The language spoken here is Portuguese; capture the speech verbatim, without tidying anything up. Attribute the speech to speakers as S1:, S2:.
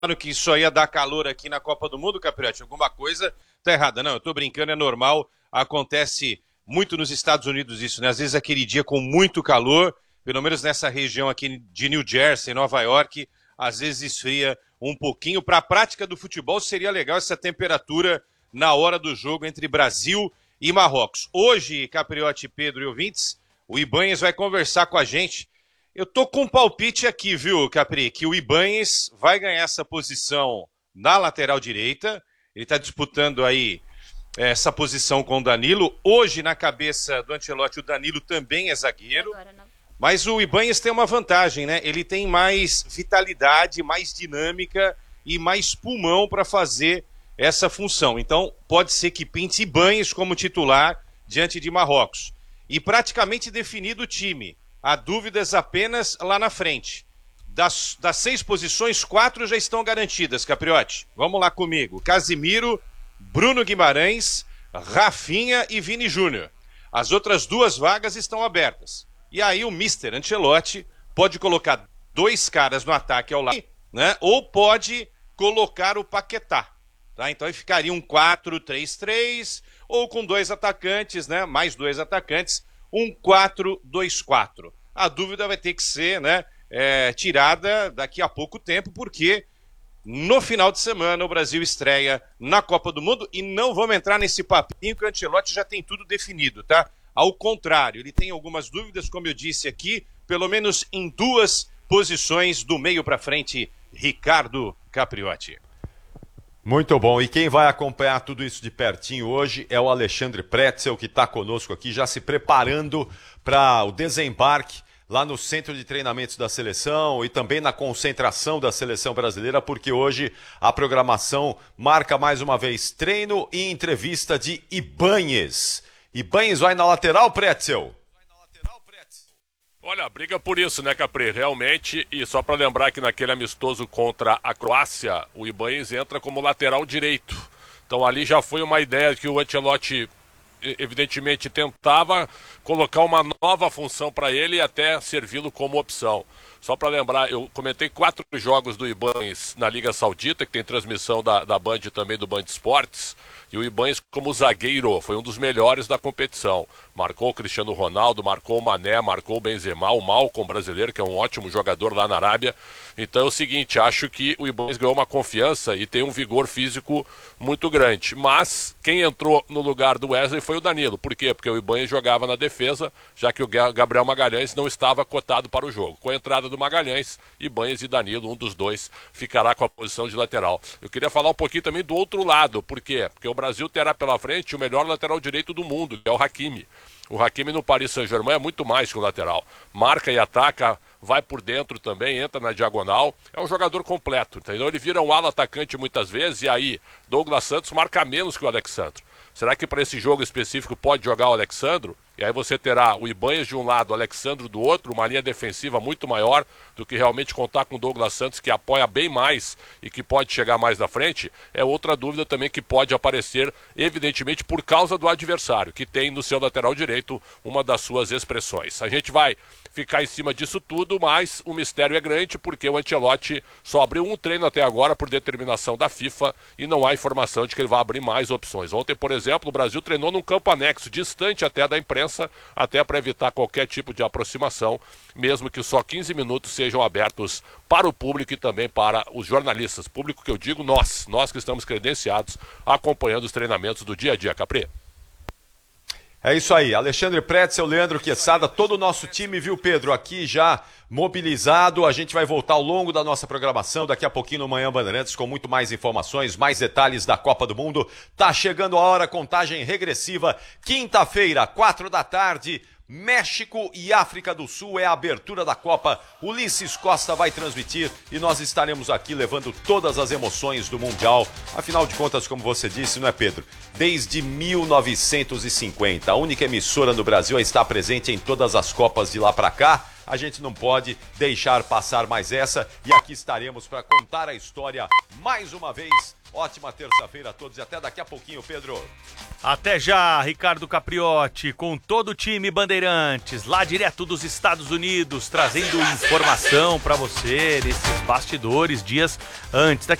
S1: que isso ia dar calor aqui na Copa do Mundo, Capriotti. Alguma coisa tá errada. Não, eu tô brincando, é normal. Acontece muito nos Estados Unidos isso, né? Às vezes aquele dia com muito calor, pelo menos nessa região aqui de New Jersey, Nova York, às vezes esfria um pouquinho. Para a prática do futebol seria legal essa temperatura na hora do jogo entre Brasil e Marrocos. Hoje, Capriotti, Pedro e ouvintes, o Ibanez vai conversar com a gente. Eu tô com um palpite aqui, viu, Capri, que o Ibanez vai ganhar essa posição na lateral direita. Ele está disputando aí essa posição com o Danilo. Hoje, na cabeça do Ancelotti, o Danilo também é zagueiro. Mas o Ibanez tem uma vantagem, né? Ele tem mais vitalidade, mais dinâmica e mais pulmão para fazer essa função. Então, pode ser que pinte Ibanez como titular diante de Marrocos. E praticamente definido o time. Há dúvidas apenas lá na frente. Das, das seis posições, quatro já estão garantidas, Capriotti. Vamos lá comigo. Casimiro, Bruno Guimarães, Rafinha e Vini Júnior. As outras duas vagas estão abertas. E aí o mister Ancelotti pode colocar dois caras no ataque ao lado, né? Ou pode colocar o Paquetá. Tá? Então aí ficaria um quatro três três, ou com dois atacantes, né? Mais dois atacantes, um quatro dois quatro. A dúvida vai ter que ser, né, é, tirada daqui a pouco tempo, porque no final de semana o Brasil estreia na Copa do Mundo e não vamos entrar nesse papinho que o Ancelotti já tem tudo definido, tá? Ao contrário, ele tem algumas dúvidas, como eu disse aqui, pelo menos em duas posições do meio para frente, Ricardo Capriotti.
S2: Muito bom, e quem vai acompanhar tudo isso de pertinho hoje é o Alexandre Pretzel, que está conosco aqui, já se preparando para o desembarque lá no centro de treinamentos da seleção e também na concentração da seleção brasileira, porque hoje a programação marca mais uma vez treino e entrevista de Ibanez. Ibanez vai na lateral, Pretzel?
S3: Olha, briga por isso, né, Capri? Realmente, e só para lembrar que naquele amistoso contra a Croácia, o Ibanez entra como lateral direito. Então ali já foi uma ideia que o Ancelotti, evidentemente, tentava colocar uma nova função para ele e até servi-lo como opção. Só para lembrar, eu comentei quatro jogos do Ibanez na Liga Saudita, que tem transmissão da, da Band e também do Band Esportes. E o Ibanez, como zagueiro, foi um dos melhores da competição. Marcou o Cristiano Ronaldo, marcou o Mané, marcou o Benzema, o Malcom brasileiro, que é um ótimo jogador lá na Arábia. Então é o seguinte, acho que o Ibanez ganhou uma confiança e tem um vigor físico muito grande. Mas quem entrou no lugar do Wesley foi o Danilo. Por quê? Porque o Ibanez jogava na defesa, já que o Gabriel Magalhães não estava cotado para o jogo. Com a entrada do Magalhães, Ibanez e Danilo, um dos dois, ficará com a posição de lateral. Eu queria falar um pouquinho também do outro lado. Por quê? Porque o Brasil terá pela frente o melhor lateral direito do mundo, que é o Hakimi. O Hakimi no Paris Saint-Germain é muito mais que um lateral. Marca e ataca, vai por dentro também, entra na diagonal. É um jogador completo, entendeu? Ele vira um ala atacante muitas vezes e aí Douglas Santos marca menos que o Alexandre. Será que para esse jogo específico pode jogar o Alexandre? E aí você terá o Ibanez de um lado, o Alexandre do outro, uma linha defensiva muito maior do que realmente contar com o Douglas Santos, que apoia bem mais e que pode chegar mais na frente. É outra dúvida também que pode aparecer, evidentemente, por causa do adversário, que tem no seu lateral direito uma das suas expressões. A gente vai ficar em cima disso tudo, mas o mistério é grande porque o Ancelotti só abriu um treino até agora por determinação da FIFA e não há informação de que ele vai abrir mais opções. Ontem, por exemplo, o Brasil treinou num campo anexo, distante até da imprensa, até para evitar qualquer tipo de aproximação, mesmo que só quinze minutos sejam abertos para o público e também para os jornalistas. Público que eu digo nós, nós que estamos credenciados acompanhando os treinamentos do dia a dia, Capri.
S2: É isso aí, Alexandre Pretzel, Leandro Quesada, todo o nosso time, viu, Pedro, aqui já mobilizado. A gente vai voltar ao longo da nossa programação, daqui a pouquinho no Manhã Bandeirantes, com muito mais informações, mais detalhes da Copa do Mundo. Tá chegando a hora, contagem regressiva, quinta-feira, quatro da tarde, México e África do Sul é a abertura da Copa. Ulisses Costa vai transmitir e nós estaremos aqui levando todas as emoções do Mundial. Afinal de contas, como você disse, não é, Pedro? Desde mil novecentos e cinquenta, a única emissora no Brasil a estar presente em todas as Copas de lá para cá. A gente não pode deixar passar mais essa e aqui estaremos para contar a história mais uma vez. Ótima terça-feira a todos e até daqui a pouquinho, Pedro.
S4: Até já, Ricardo Capriotti, com todo o time Bandeirantes, lá direto dos Estados Unidos, trazendo informação para você nesses bastidores dias antes.